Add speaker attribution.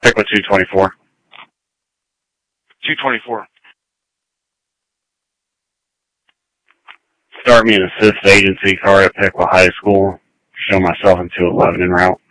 Speaker 1: Pickwa 224.
Speaker 2: 224.
Speaker 1: Start me an assist agency car at Pickwa High School. Show myself in 211 en route.